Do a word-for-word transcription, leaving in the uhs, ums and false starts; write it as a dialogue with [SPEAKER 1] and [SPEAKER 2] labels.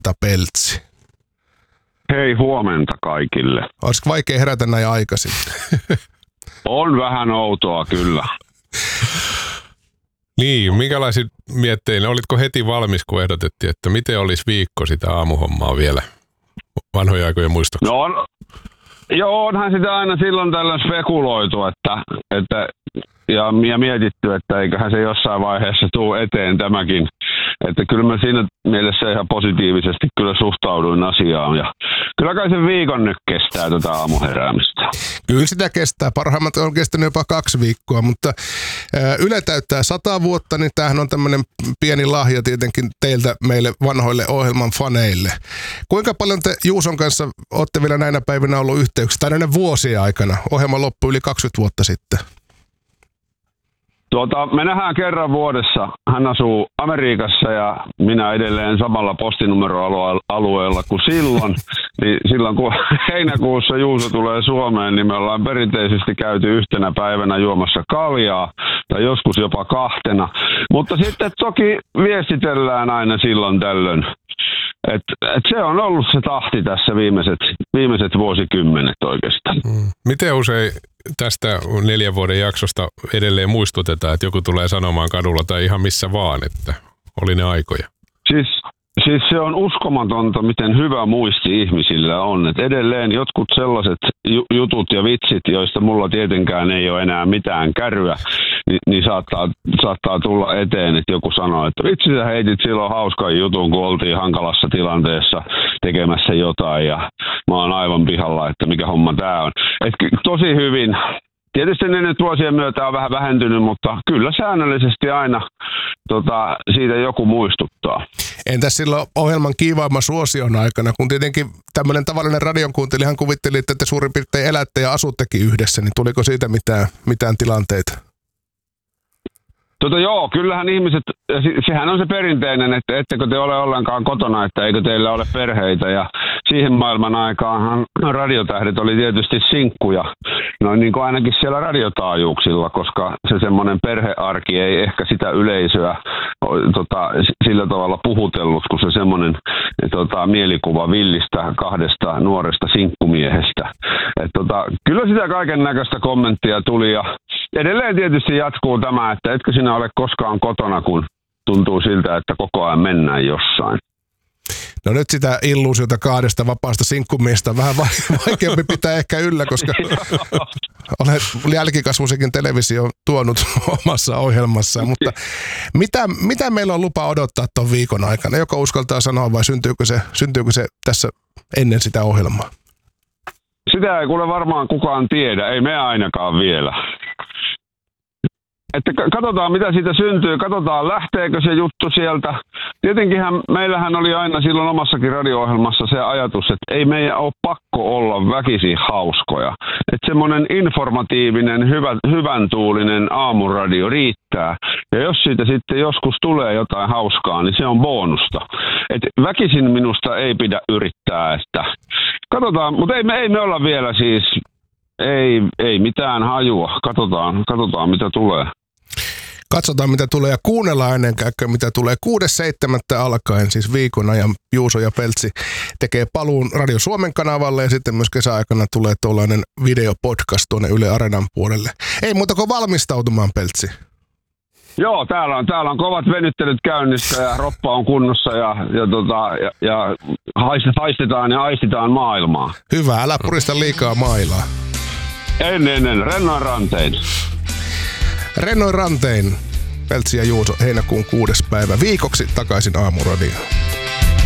[SPEAKER 1] huomenta, Peltsi.
[SPEAKER 2] Hei, huomenta kaikille.
[SPEAKER 1] Olisiko vaikea herätä näin aikaisin?
[SPEAKER 2] On vähän outoa, kyllä.
[SPEAKER 3] Niin, minkälaisin miettein, olitko heti valmis, kun ehdotettiin, että miten olisi viikko sitä aamuhommaa vielä vanhoja aikojen muistoksi?
[SPEAKER 2] No on, joo, onhan sitä aina silloin tällöin spekuloitu, että, että, ja, ja mietitty, että eiköhän se jossain vaiheessa tule eteen tämäkin. Että kyllä mä siinä mielessä ihan positiivisesti kyllä suhtauduin asiaan. Ja kyllä kai sen viikon nyt kestää tätä aamuheräämistä.
[SPEAKER 1] Kyllä sitä kestää. Parhaimmat on kestänyt jopa kaksi viikkoa, mutta Yle täyttää sata vuotta, niin tämähän on tämmöinen pieni lahja tietenkin teiltä meille vanhoille ohjelman faneille. Kuinka paljon te Juuson kanssa olette vielä näinä päivinä ollut yhteyksissä, tai näinä vuosien aikana? Ohjelma loppui yli kaksikymmentä vuotta sitten.
[SPEAKER 2] Tuota, me nähdään kerran vuodessa. Hän asuu Amerikassa ja minä edelleen samalla postinumeroalueella kuin silloin. Niin silloin kun heinäkuussa Juuso tulee Suomeen, niin me ollaan perinteisesti käyty yhtenä päivänä juomassa kaljaa tai joskus jopa kahtena. Mutta sitten toki viestitellään aina silloin tällöin. Et, et se on ollut se tahti tässä viimeiset, viimeiset vuosikymmenet oikeastaan.
[SPEAKER 3] Hmm. Miten usein tästä neljän vuoden jaksosta edelleen muistutetaan, että joku tulee sanomaan kadulla tai ihan missä vaan, että oli ne aikoja?
[SPEAKER 2] Siis, siis se on uskomatonta, miten hyvä muisti ihmisillä on. Et edelleen jotkut sellaiset jutut ja vitsit, joista mulla tietenkään ei ole enää mitään kärryä, niin, niin saattaa, saattaa tulla eteen, että joku sanoo, että vitsi sä heitit silloin hauskan jutun, kun oltiin hankalassa tilanteessa tekemässä jotain ja mä oon aivan pihalla, että mikä homma tää on. Et tosi hyvin. Tietysti ne nyt vuosien myötä on vähän vähentynyt, mutta kyllä säännöllisesti aina tota, siitä joku muistuttaa.
[SPEAKER 1] Entäs silloin ohjelman kiivaimman suosion aikana, kun tietenkin tämmöinen tavallinen radion kuuntelijahan kuvitteli, että te suurin piirtein elätte ja asuttekin yhdessä, niin tuliko siitä mitään, mitään tilanteita?
[SPEAKER 2] Tota joo, kyllähän ihmiset, sehän on se perinteinen, että ettekö te ole ollenkaan kotona, että eikö teillä ole perheitä. Ja siihen maailman aikaanhan radiotähdet oli tietysti sinkkuja, noin niin kuin ainakin siellä radiotaajuuksilla, koska se semmoinen perhearki ei ehkä sitä yleisöä tota, sillä tavalla puhutellut, kun se semmoinen tota, mielikuva villistä kahdesta nuoresta sinkkumiehestä. Et, tota, kyllä sitä kaiken näköistä kommenttia tuli ja edelleen tietysti jatkuu tämä, että etkö sinä ole koskaan kotona, kun tuntuu siltä, että koko ajan mennään jossain.
[SPEAKER 1] No nyt sitä illuusiota kahdesta vapaasta sinkkumiestä on vähän vaikeampi pitää ehkä yllä, koska olet jälkikasvuisikin televisio tuonut omassa ohjelmassaan. Mutta mitä, mitä meillä on lupa odottaa tuon viikon aikana? Joko uskaltaa sanoa vai syntyykö se, syntyykö se tässä ennen sitä ohjelmaa?
[SPEAKER 2] Sitä ei kuule varmaan kukaan tiedä, ei me ainakaan vielä. Että katsotaan, mitä siitä syntyy, katsotaan, lähteekö se juttu sieltä. Tietenkinhän meillähän oli aina silloin omassakin radio-ohjelmassa se ajatus, että ei meidän ole pakko olla väkisin hauskoja. Että semmoinen informatiivinen, hyvä, hyvän tuulinen aamuradio riittää. Ja jos siitä sitten joskus tulee jotain hauskaa, niin se on bonusta. Että väkisin minusta ei pidä yrittää, että katsotaan, mutta ei me, ei me olla vielä siis, ei, ei mitään hajua. Katsotaan, katsotaan mitä tulee.
[SPEAKER 1] Katsotaan mitä tulee ja kuunnellaan ennen kaikkea mitä tulee. kuudes seitsemättä alkaen, siis viikon ajan Juuso ja Peltsi tekee paluun Radio Suomen kanavalle ja sitten myös kesäaikana tulee tuollainen videopodcast tuonne Yle Areenan puolelle. Ei muuta kuin valmistautumaan, Peltsi.
[SPEAKER 2] Joo, täällä on, täällä on kovat venyttelyt käynnissä ja roppa on kunnossa ja, ja, tota, ja, ja haistetaan ja aistitaan maailmaa.
[SPEAKER 1] Hyvä, älä purista liikaa mailaa.
[SPEAKER 2] En, en, en. Rennoin rantein.
[SPEAKER 1] Rennoin rantein. Peltsi ja Juuso heinäkuun kuudes päivä viikoksi takaisin Aamuradioon.